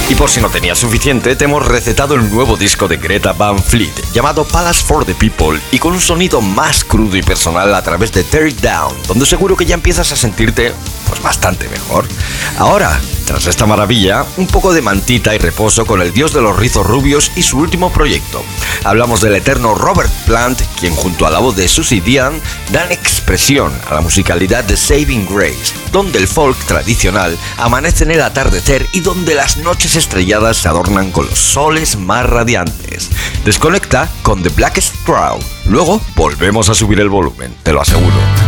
Y por si no tenía suficiente, te hemos recetado el nuevo disco de Greta Van Fleet, llamado Palace for the People, y con un sonido más crudo y personal a través de Tear It Down, donde seguro que ya empiezas a sentirte pues bastante mejor. Ahora, tras esta maravilla, un poco de mantita y reposo con el dios de los rizos rubios y su último proyecto. Hablamos del eterno Robert Plant, quien junto a la voz de Susie Dian dan expresión a la musicalidad de Saving Grace, donde el folk tradicional amanece en el atardecer y donde las noches estrelladas se adornan con los soles más radiantes. Desconecta con The Blackest Crowd. Luego volvemos a subir el volumen, te lo aseguro.